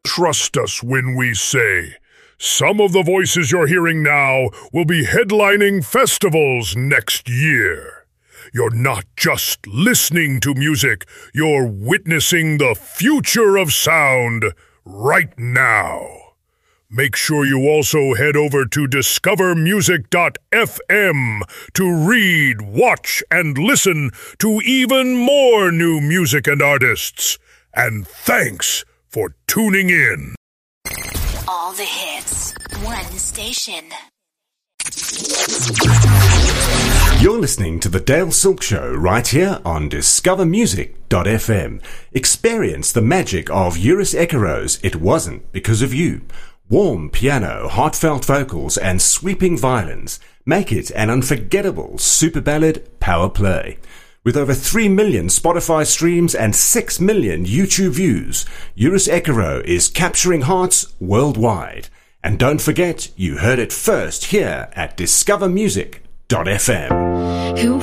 trust us when we say some of the voices you're hearing now will be headlining festivals next year. You're not just listening to music, you're witnessing the future of sound right now. Make sure you also head over to discovermusic.fm to read, watch, and listen to even more new music and artists. And thanks for tuning in. All the hits, one station. You're listening to The Dale Silk Show right here on discovermusic.fm. Experience the magic of Eurus Ekero's It Wasn't Because of You. Warm piano, heartfelt vocals, and sweeping violins make it an unforgettable super ballad power play. With over 3 million Spotify streams and 6 million YouTube views, Eurus Ekero is capturing hearts worldwide. And don't forget, you heard it first here at discovermusic.fm.